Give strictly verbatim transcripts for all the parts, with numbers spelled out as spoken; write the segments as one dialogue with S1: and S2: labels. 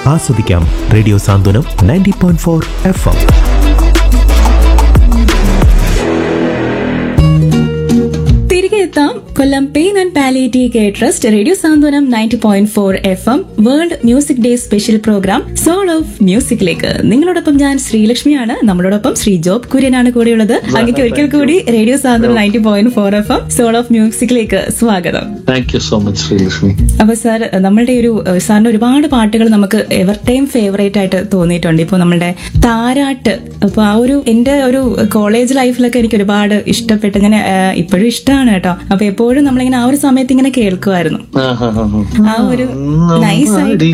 S1: ആസ്വദിക്കാം. റേഡിയോ സാന്ത്വനം ninety point four F M.
S2: തിരികെ എത്താം. കൊല്ലം pain and palliative care trust radio Santhwanam ninety point four F M world music day special programme soul of മ്യൂസിക്കിലേക്ക്. നിങ്ങളോടൊപ്പം ഞാൻ ശ്രീലക്ഷ്മിയാണ്. നമ്മളോടൊപ്പം Shri job കുര്യനാണ് കൂടെയുള്ളത്. അങ്ങേക്ക് ഒരിക്കൽ കൂടി radio Santhwanam ninety point four F M soul of മ്യൂസിക്കിലേക്ക് സ്വാഗതം.
S3: Thank you so much Sreelakshmi.
S2: അപ്പൊ sir, നമ്മളുടെ ഒരു സാറിന്റെ ഒരുപാട് പാട്ടുകൾ നമുക്ക് എവർ ടൈം ഫേവറേറ്റ് ആയിട്ട് തോന്നിയിട്ടുണ്ട്. ഇപ്പൊ നമ്മളുടെ താരാട്ട്, അപ്പൊ ആ ഒരു എന്റെ ഒരു കോളേജ് ലൈഫിലൊക്കെ എനിക്ക് ഒരുപാട് ഇഷ്ടപ്പെട്ട്, ഞാൻ ഇപ്പോഴും ഇഷ്ടമാണ് കേട്ടോ. അപ്പൊ എപ്പോഴും നമ്മളിങ്ങനെ ആ ഒരു സമയത്ത് ഇങ്ങനെ കേൾക്കുമായിരുന്നു. ആ ഒരു നൈസ് ആയിട്ട്,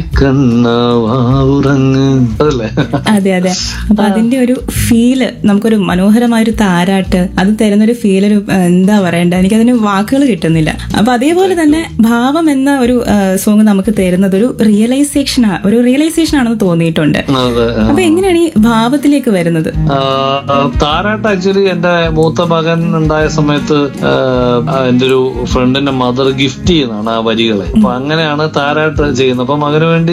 S2: അതെ അതെ. അപ്പൊ അതിന്റെ ഒരു ഫീല്, നമുക്കൊരു മനോഹരമായൊരു താരാട്ട്, അത് തരുന്നൊരു ഫീൽ, ഒരു എന്താ പറയണ്ട, എനിക്കതിന് വാക്കുകൾ കിട്ടുന്നില്ല. അപ്പൊ അതേപോലെ തന്നെ ഭാവം എന്ന ഒരു സോങ് നമുക്ക് തരുന്നത് ഒരു റിയലൈസേഷൻ ഒരു റിയലൈസേഷൻ ആണെന്ന് തോന്നിയിട്ടുണ്ട്. അപ്പൊ എങ്ങനെയാണ് ഈ ഭാവത്തിലേക്ക് വരുന്നത്?
S3: താരാട്ട് ആക്ച്വലി എന്റെ മൂത്ത മകൻ ഉണ്ടായ സമയത്ത് എന്റെ ഒരു ഫ്രണ്ടിന്റെ മദർ ഗിഫ്റ്റ് ചെയ്യുന്നതാണ് ആ വരികളെ. അപ്പൊ അങ്ങനെയാണ് താരാട്ട് ചെയ്യുന്നത്. അപ്പൊ മകന് വേണ്ടി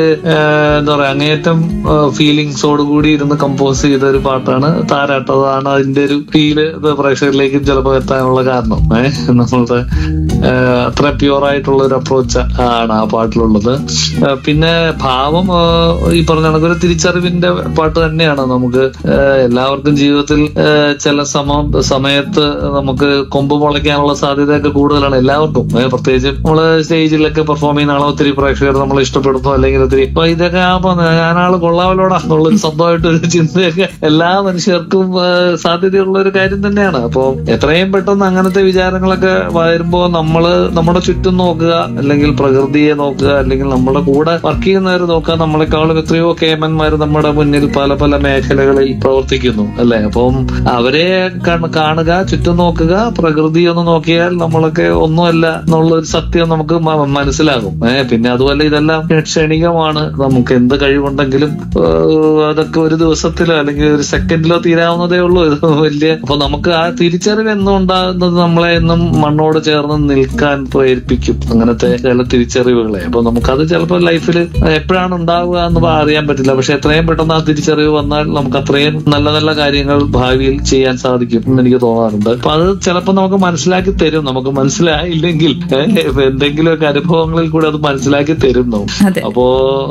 S3: എന്താ പറയാ അങ്ങേയറ്റം ഫീലിങ്സോട് കൂടി ഇരുന്ന് കമ്പോസ് ചെയ്ത ഒരു പാട്ടാണ് താരാട്ട്. അതാണ് അതിന്റെ ഒരു ഫീല് പ്രേക്ഷകരിലേക്കും ചിലപ്പോൾ എത്താനുള്ള കാരണം. ഏഹ് നമ്മളുടെ അത്ര പ്യൂർ ആയിട്ടുള്ള ഒരു അപ്രോച്ച് ആണ് ആ പാട്ടിലുള്ളത്. പിന്നെ ഭാവം ഈ പറഞ്ഞ കണക്കൊരു തിരിച്ചറിവിന്റെ പാട്ട് തന്നെയാണ്. നമുക്ക് എല്ലാവർക്കും ജീവിതത്തിൽ ചില സമ സമയത്ത് നമുക്ക് കൊമ്പ് മുളയ്ക്കാനുള്ള സാധ്യതയൊക്കെ കൂടുതലാണ് എല്ലാവർക്കും. പ്രത്യേകിച്ച് നമ്മള് സ്റ്റേജിലൊക്കെ പെർഫോം ചെയ്യുന്ന ആളെ ഒത്തിരി പ്രേക്ഷകർ നമ്മൾ ഇഷ്ടപ്പെടുന്നു, അല്ലെങ്കിൽ ഒത്തിരി ഇപ്പൊ ഇതൊക്കെ ആകുമ്പോ ഞാനാള് കൊള്ളാവലോടാ എന്നുള്ളൊരു സ്വന്തമായിട്ടൊരു ചിന്തയൊക്കെ എല്ലാ മനുഷ്യർക്കും സാധ്യതയുള്ള ഒരു കാര്യം തന്നെയാണ്. അപ്പൊ എത്രയും പെട്ടെന്ന് അങ്ങനത്തെ വിചാരങ്ങളൊക്കെ വരുമ്പോ നമ്മള് നമ്മുടെ ചുറ്റും നോക്കുക, അല്ലെങ്കിൽ പ്രകൃതിയെ നോക്കുക, അല്ലെങ്കിൽ നമ്മുടെ കൂടെ വർക്ക് ചെയ്യുന്നവർ നോക്കുക. നമ്മളെക്കാളും എത്രയോ കേമന്മാർ നമ്മുടെ മുന്നിൽ പല പല മേഖലകളിൽ പ്രവർത്തിക്കുന്നു അല്ലെ. അപ്പം അവരെ കാണുക, ചുറ്റും നോക്കുക, പ്രകൃതി ഒന്ന് നോക്കിയാൽ നമ്മളൊക്കെ ഒന്നുമല്ല എന്നുള്ളൊരു സത്യം നമുക്ക് മനസ്സിലാകും. ഏഹ് പിന്നെ അതുപോലെ ഇതെല്ലാം ക്ഷണികമാണ്. നമുക്ക് എന്ത് കഴിവുണ്ടെങ്കിലും അതൊക്കെ ഒരു ദിവസത്തിലോ അല്ലെങ്കിൽ ഒരു സെക്കൻഡിലോ തീരാവുന്നതേ ഉള്ളൂ. ഇത് വലിയ അപ്പൊ നമുക്ക് ആ തിരിച്ചറിവ് എന്നും ഉണ്ടാകുന്നത് നമ്മളെ എന്നും മണ്ണോട് ചേർന്ന് നിൽക്കാൻ പ്രേരിപ്പിക്കും അങ്ങനത്തെ ചില തിരിച്ചറിവുകളെ. അപ്പൊ നമുക്കത് ചിലപ്പോൾ ലൈഫിൽ എപ്പോഴാണ് ഉണ്ടാവുക എന്ന് അറിയാൻ പറ്റില്ല. പക്ഷെ എത്രയും പെട്ടെന്ന് ആ തിരിച്ചറിവ് വന്നാൽ നമുക്ക് അത്രയും നല്ല നല്ല കാര്യങ്ങൾ ഭാവിയിൽ ചെയ്യാൻ സാധിക്കും എന്ന് എനിക്ക് തോന്നാറുണ്ട്. അപ്പൊ അത് ചിലപ്പോൾ നമുക്ക് മനസ്സിലാക്കി തരും. നമുക്ക് മനസ്സിലായില്ലെങ്കിൽ എന്തെങ്കിലുമൊക്കെ അനുഭവങ്ങളിൽ കൂടെ അത് മനസ്സിലാക്കി തരും. അപ്പോ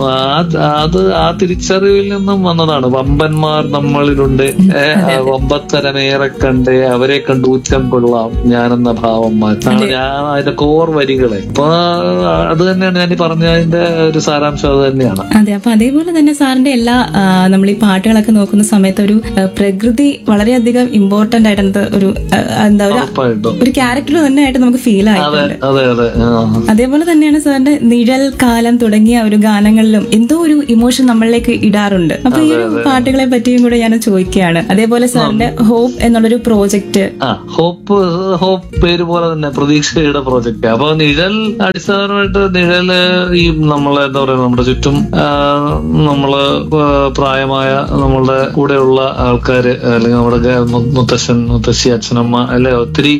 S3: അത് ആ തിരിച്ചറിവിൽ നിന്നും വന്നതാണ്. വമ്പന്മാർ നമ്മളിലുണ്ട്, വമ്പത്തരമേറെ കണ്ട് അവരെ കണ്ട് ഊറ്റം കൊള്ളാം ഞാനെന്ന ഭാവം മാറ്റാണ് ഞാൻ അതിന്റെ കോർ വരികളെ. അപ്പൊ അത് തന്നെയാണ് ഞാൻ പറഞ്ഞതിന്റെ ഒരു സാരാംശം. അത് തന്നെയാണ്.
S2: അതെ. അപ്പൊ അതേപോലെ തന്നെ സാറിന്റെ എല്ലാ നമ്മൾ ഈ പാട്ടുകളൊക്കെ നോക്കുന്ന സമയത്ത് ഒരു പ്രകൃതി വളരെയധികം ഇമ്പോർട്ടന്റ് ആയിട്ട് ഒരു എന്താ ഒരു ക്യാരക്ടർ തന്നെ ആയിട്ട് നമുക്ക് ഫീൽ ആയിട്ടുണ്ട്. അതേപോലെ തന്നെയാണ് സാറിന്റെ നിഴൽ, കാലം തുടങ്ങിയ ഒരു ഗാനങ്ങളിലും എന്തോ ഒരു ഇമോഷൻ നമ്മളിലേക്ക് ഇടാറുണ്ട്. അപ്പൊ ഈ ഒരു പാട്ടുകളെ പറ്റിയും കൂടെ ഞാൻ ചോദിക്കുകയാണ്. അതേപോലെ സാറിന്റെ ഹോപ്പ് എന്നുള്ളൊരു പ്രോജക്ട്.
S3: ഹോപ്പ് ഹോപ്പ് പേര് പോലെ തന്നെ പ്രതീക്ഷയുടെ പ്രോജക്ട്. അപ്പൊ നിഴൽ അടിസ്ഥാനമായിട്ട് നിഴല് ഈ നമ്മളെ എന്താ പറയാ നമ്മുടെ ചുറ്റും നമ്മള് പ്രായമായ നമ്മളുടെ കൂടെയുള്ള ആൾക്കാര്, അല്ലെങ്കിൽ നമ്മുടെ മുത്തശ്ശൻ, മുത്തശ്ശി, അച്ഛനമ്മ അല്ലെ, ഒത്തിരി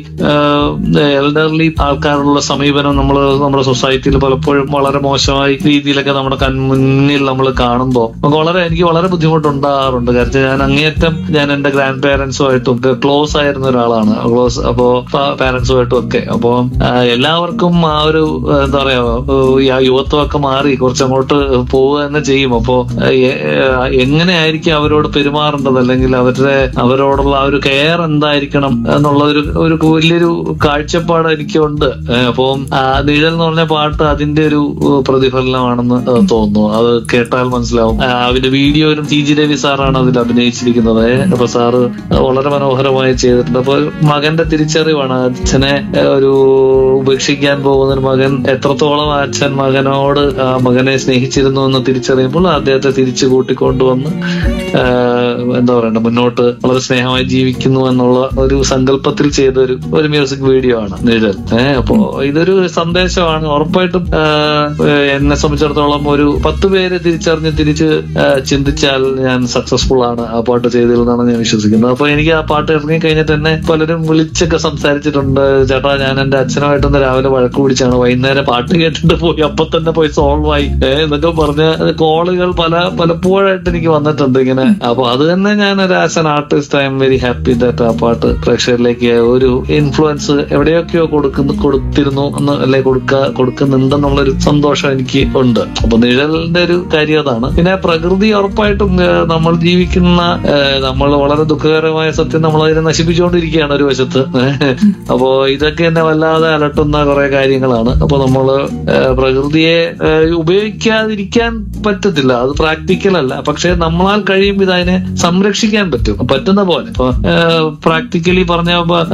S3: എൽഡർലി ആൾക്കാരുള്ള സമീപനം നമ്മൾ നമ്മുടെ സൊസൈറ്റിയിൽ പലപ്പോഴും വളരെ മോശമായ രീതിയിലൊക്കെ നമ്മുടെ കൺമുന്നിൽ നമ്മൾ കാണുമ്പോൾ നമുക്ക് വളരെ എനിക്ക് വളരെ ബുദ്ധിമുട്ടുണ്ടാകാറുണ്ട്. കാരണം ഞാൻ അങ്ങേയറ്റം ഞാൻ എന്റെ ഗ്രാൻഡ് പേരൻസുമായിട്ടും ക്ലോസ് ആയിരുന്ന ഒരാളാണ്. ക്ലോസ് അപ്പോ പാരന്റ്സുമായിട്ടും ഒക്കെ. അപ്പോ എല്ലാവർക്കും ആ ഒരു എന്താ പറയാ യുവത്വമൊക്കെ മാറി കുറച്ചങ്ങോട്ട് പോവുക തന്നെ ചെയ്യും. അപ്പോ എങ്ങനെയായിരിക്കും അവരോട് പെരുമാറേണ്ടത്, അല്ലെങ്കിൽ അവരുടെ അവരോടുള്ള ആ ഒരു കെയർ എന്തായിരിക്കണം എന്നുള്ള ഒരു ഒരു വലിയൊരു കാഴ്ചപ്പാട് എനിക്കുണ്ട്. അപ്പം നിഴൽ എന്ന് പറഞ്ഞ പാട്ട് അതിന്റെ ഒരു പ്രതിഫലനമാണെന്ന് തോന്നുന്നു. അത് കേട്ടാൽ മനസ്സിലാവും. അതിന്റെ വീഡിയോയിലും ടി ജി രവി സാറാണ് അതിൽ അഭിനയിച്ചിരിക്കുന്നത്. അപ്പൊ സാറ് വളരെ മനോഹരമായി ചെയ്തിട്ടുണ്ട്. അപ്പൊ മകന്റെ തിരിച്ചറിവാണ്. അച്ഛനെ ഒരു ഉപേക്ഷിക്കാൻ പോകുന്ന ഒരു മകൻ എത്രത്തോളം അച്ഛൻ മകനോട് ആ മകനെ സ്നേഹിച്ചിരുന്നു എന്ന് തിരിച്ചറിയുമ്പോൾ അദ്ദേഹത്തെ തിരിച്ചു കൂട്ടിക്കൊണ്ടുവന്ന് എന്താ പറയണ്ട മുന്നോട്ട് വളരെ സ്നേഹമായി ജീവിക്കുന്നു എന്നുള്ള ഒരു സങ്കല്പത്തിൽ ചെയ്ത ഒരു ഒരു മ്യൂസിക് മ്യൂസിക് വീഡിയോ ആണ് നിഴൽ. ഏഹ് അപ്പോ ഇതൊരു സന്ദേശമാണ്. ഉറപ്പായിട്ടും എന്നെ സംബന്ധിച്ചിടത്തോളം ഒരു പത്ത് പേര് തിരിച്ചറിഞ്ഞ് തിരിച്ച് ചിന്തിച്ചാൽ ഞാൻ സക്സസ്ഫുൾ ആണ് ആ പാട്ട് ചെയ്തതെന്നാണ് ഞാൻ വിശ്വസിക്കുന്നത്. അപ്പൊ എനിക്ക് ആ പാട്ട് ഇറങ്ങി കഴിഞ്ഞിട്ട് തന്നെ പലരും വിളിച്ചൊക്കെ സംസാരിച്ചിട്ടുണ്ട്. ചേട്ടാ, ഞാൻ എന്റെ അച്ഛനുമായിട്ടൊന്ന് രാവിലെ വഴക്ക് പിടിച്ചാണ്, വൈകുന്നേരം പാട്ട് കേട്ടിട്ട് പോയി, അപ്പൊ തന്നെ പോയി സോൾവ് ആയി എന്നൊക്കെ പറഞ്ഞ കോളുകൾ പല പലപ്പോഴായിട്ട് എനിക്ക് വന്നിട്ടുണ്ട് ഇങ്ങനെ. അപ്പൊ അത് തന്നെ ഞാൻ ഒരു as an artist I am very happy that ആ പാട്ട് പ്രേക്ഷകരിലേക്ക് ഒരു ഇൻഫ്ലുവൻസ് എവിടെയൊക്കെയോ കൊടുക്കുന്നു കൊടുത്തിരുന്നു എന്ന് അല്ലെ കൊടുക്ക കൊടുക്കുന്നുണ്ടെന്നുള്ളൊരു സന്തോഷം എനിക്ക് ഉണ്ട്. അപ്പൊ നിഴലിന്റെ ഒരു കാര്യം അതാണ്. പിന്നെ പ്രകൃതി ഉറപ്പായിട്ടും നമ്മൾ ജീവിക്കുന്ന നമ്മൾ വളരെ ദുഃഖകരമായ സത്യം നമ്മൾ അതിനെ നശിപ്പിച്ചുകൊണ്ടിരിക്കുകയാണ് ഒരു വശത്ത്. അപ്പോ ഇതൊക്കെ എന്നെ വല്ലാതെ അലട്ടുന്ന കുറെ കാര്യങ്ങളാണ്. അപ്പൊ നമ്മള് പ്രകൃതിയെ ഉപയോഗിക്കാതിരിക്കാൻ പറ്റത്തില്ല, അത് പ്രാക്ടിക്കൽ അല്ല. പക്ഷെ നമ്മളാൽ കഴിയുമ്പോൾ ഇതിനെ സംരക്ഷിക്കാൻ പറ്റും, പറ്റുന്ന പോലെ. ഇപ്പൊ പ്രാക്ടിക്കലി പറഞ്ഞ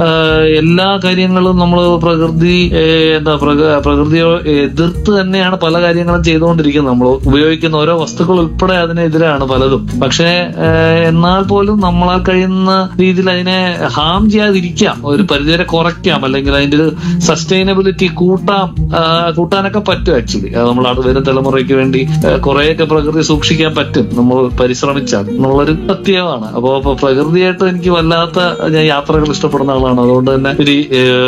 S3: എല്ലാ കാര്യങ്ങളും നമ്മൾ പ്രകൃതി എന്താ പ്രകൃതിയെ എതിർത്ത് തന്നെയാണ് പല കാര്യങ്ങളും ചെയ്തുകൊണ്ടിരിക്കുന്നത്. നമ്മൾ ഉപയോഗിക്കുന്ന ഓരോ വസ്തുക്കൾ ഉൾപ്പെടെ അതിനെതിരാണ് പലതും. പക്ഷെ എന്നാൽ പോലും നമ്മളാൽ കഴിയുന്ന രീതിയിൽ അതിനെ ഹാം ചെയ്യാതിരിക്കാം, ഒരു പരിധിവരെ കുറയ്ക്കാം, അല്ലെങ്കിൽ അതിന്റെ ഒരു സസ്റ്റൈനബിലിറ്റി കൂട്ടാം കൂട്ടാനൊക്കെ പറ്റും. ആക്ച്വലി നമ്മൾ വരും തലമുറയ്ക്ക് വേണ്ടി കുറെയൊക്കെ പ്രകൃതി സൂക്ഷിക്കാൻ പറ്റും നമ്മൾ പരിശ്രമിച്ചാൽ എന്നുള്ളൊരു സത്യമാണ്. അപ്പോ പ്രകൃതിയായിട്ട് എനിക്ക് വല്ലാത്ത, ഞാൻ യാത്രകൾ ഇഷ്ടപ്പെടുന്ന ആളാണ്. അതുകൊണ്ട് തന്നെ ഒരു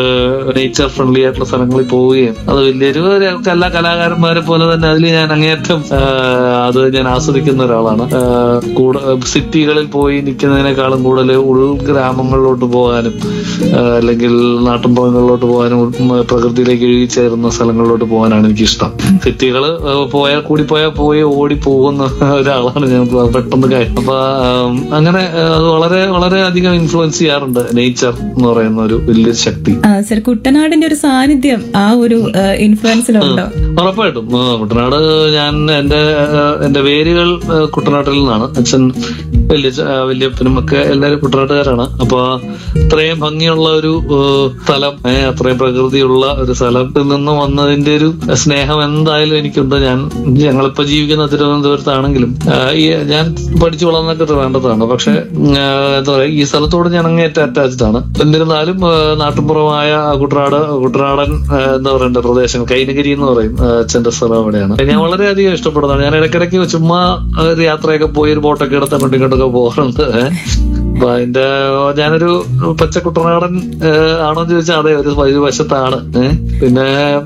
S3: നേച്ചർ ഫ്രണ്ട്ലി ആയിട്ടുള്ള സ്ഥലങ്ങളിൽ പോവുകയും അത് വലിയൊരു എല്ലാ കലാകാരന്മാരെ പോലെ തന്നെ അതിൽ ഞാൻ അങ്ങേയറ്റം അത് ഞാൻ ആസ്വദിക്കുന്ന ഒരാളാണ്. കൂടെ സിറ്റികളിൽ പോയി നിൽക്കുന്നതിനേക്കാളും കൂടുതൽ ഉൾഗ്രാമങ്ങളിലോട്ട് പോകാനും അല്ലെങ്കിൽ നാട്ടിൻപുറങ്ങളിലോട്ട് പോകാനും പ്രകൃതിയിലേക്ക് ഇഴുകിച്ചേരുന്ന സ്ഥലങ്ങളിലോട്ട് പോകാനാണ് എനിക്കിഷ്ടം. സിറ്റികള് പോയാൽ കൂടി പോയാൽ പോയി ഓടി പോകുന്ന ഒരാളാണ് ഞാൻ പെട്ടെന്ന് കാര്യം. അപ്പൊ അങ്ങനെ അത് വളരെ വളരെ അധികം ഇൻഫ്ലുവൻസ് ചെയ്യാറുണ്ട് നേച്ചർ എന്ന് പറയുന്ന ഒരു വലിയൊരു ശക്തി.
S2: സർ, കുട്ടനാടിന്റെ ഒരു സാന്നിധ്യം ആ ഒരു ഇൻഫ്ലുവൻസിലുണ്ടോ?
S3: ഉറപ്പായിട്ടും. കുട്ടനാട്, ഞാൻ എന്റെ എന്റെ വേരുകൾ കുട്ടനാട്ടിൽ നിന്നാണ്. അച്ഛൻ വലിയ വല്യപ്പനും ഒക്കെ എല്ലാവരും കുട്ടനാട്ടുകാരാണ്. അപ്പൊ അത്രയും ഭംഗിയുള്ള ഒരു സ്ഥലം, അത്രയും പ്രകൃതിയുള്ള ഒരു സ്ഥലത്തിൽ നിന്ന് വന്നതിന്റെ ഒരു സ്നേഹം എന്തായാലും എനിക്കുണ്ട്. ഞാൻ ഞങ്ങളിപ്പോ ജീവിക്കുന്ന തിരുവനന്തപുരത്താണെങ്കിലും ഞാൻ പഠിച്ചു വളർന്നൊക്കെ വേണ്ടതാണ്. പക്ഷെ എന്താ പറയാ, ഈ സ്ഥലത്തോട് ഞാൻ അങ്ങേറ്റ അറ്റാച്ച്ഡ് ആണ്. എന്നിരുന്നാലും നാട്ടുപുറമായ കുട്ടനാട് കുട്ടനാടൻ എന്താ പറയണ്ട പ്രദേശം, കൈനഗിരി എന്ന് പറയും അച്ഛന്റെ സ്ഥലം അവിടെയാണ്. ഞാൻ വളരെയധികം ഇഷ്ടപ്പെടുന്നതാണ്. ഞാൻ ഇടയ്ക്കിടയ്ക്ക് ചുമ്മാ ഒരു യാത്രയൊക്കെ പോയി ഒരു ബോട്ടൊക്കെ എടുത്ത് അങ്ങോട്ടും ഇങ്ങോട്ടൊക്കെ പോകാറുണ്ട്. അപ്പൊ അതിന്റെ ഞാനൊരു പച്ച കുട്ടനാടൻ ആണോ എന്ന് ചോദിച്ചാൽ അതെ, ഒരു ഒരു വശത്താണ്. പിന്നെ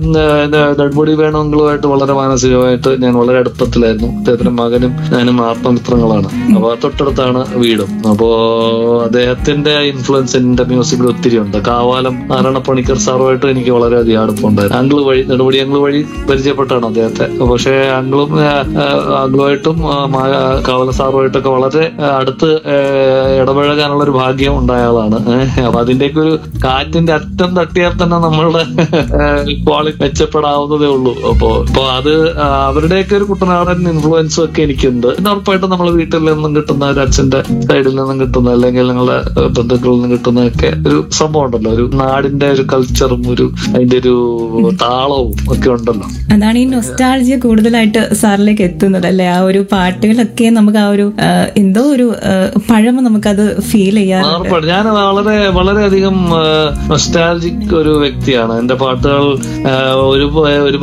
S3: നെടുമുടി വേണുങ്ങളുമായിട്ട് വളരെ മാനസികമായിട്ട് ഞാൻ വളരെ അടുപ്പത്തിലായിരുന്നു. അദ്ദേഹത്തിന്റെ മകനും ഞാനും ആത്മമിത്രങ്ങളാണ്. അപ്പൊ തൊട്ടടുത്താണ് വീടും. അപ്പോ അദ്ദേഹത്തിന്റെ ഇൻഫ്ലുവൻസ് എന്റെ മ്യൂസിക്കിൽ ഒത്തിരി ഉണ്ട്. കാവാലം നാരായണ പണിക്കർ സാറുമായിട്ട് എനിക്ക് വളരെയധികം അടുപ്പമുണ്ടായിരുന്നു. ആംഗ്ലു വഴി, നെടുമുടി ആംഗ്ലു വഴി പരിചയപ്പെട്ടാണ് അദ്ദേഹത്തെ. പക്ഷെ ആംഗ്ലും ആംഗ്ലുമായിട്ടും കാവാലം സാറുമായിട്ടൊക്കെ വളരെ അടുത്ത് ഇടപഴകാനുള്ള ഒരു ഭാഗ്യം ഉണ്ടായ ആളാണ്. അപ്പൊ അതിന്റെയൊക്കെ ഒരു കാറ്റിന്റെ അറ്റം തട്ടിയാൽ തന്നെ നമ്മളുടെ ക്വാളിറ്റി മെച്ചപ്പെടാവുന്നതേ ഉള്ളൂ. അപ്പോ ഇപ്പൊ അത് അവരുടെയൊക്കെ ഒരു കുട്ടനാടൻ ഇൻഫ്ലുവൻസും ഒക്കെ എനിക്കുണ്ട്. പിന്നെ ഉറപ്പായിട്ടും നമ്മളെ വീട്ടിൽ നിന്നും കിട്ടുന്ന ഒരു അച്ഛന്റെ സൈഡിൽ നിന്നും കിട്ടുന്ന അല്ലെങ്കിൽ ഞങ്ങളുടെ ബന്ധുക്കളിൽ നിന്നും കിട്ടുന്നതൊക്കെ ഒരു സംഭവം ഉണ്ടല്ലോ, ഒരു നാടിന്റെ ഒരു കൾച്ചറും ഒരു അതിന്റെ ഒരു താളവും ഒക്കെ ഉണ്ടല്ലോ.
S2: അതാണ് ഈ നൊസ്റ്റാൾജിയ കൂടുതലായിട്ട് സാറിലേക്ക് എത്തുന്നത് അല്ലെ? ആ ഒരു പാട്ടുകളൊക്കെ നമുക്ക് ആ ഒരു എന്തോ ഒരു പഴമ നമുക്കത് ഫീൽ ചെയ്യാറുണ്ട്.
S3: ഞാൻ വളരെ വളരെയധികം നൊസ്റ്റാൾജിക് ഒരു വ്യക്തിയാണ്. എന്റെ പാട്ടുകൾ ഒരു ഒരു